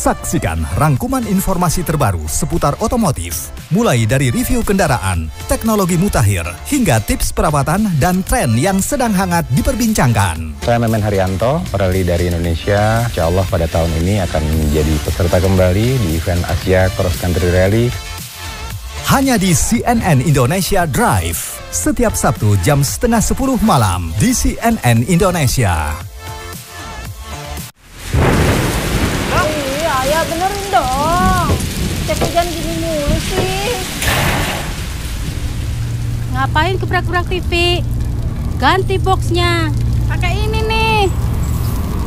Saksikan rangkuman informasi terbaru seputar otomotif, mulai dari review kendaraan, teknologi mutakhir, hingga tips perawatan dan tren yang sedang hangat diperbincangkan. Saya Memen Haryanto, rally dari Indonesia. Insya Allah pada tahun ini akan menjadi peserta kembali di event Asia Cross Country Rally. Hanya di CNN Indonesia Drive, setiap Sabtu jam 9:30 malam di CNN Indonesia. Ya benerin dong. Cek hujan gini mulu sih. Ngapain gebrak-gebrak TV? Ganti boxnya. Pakai ini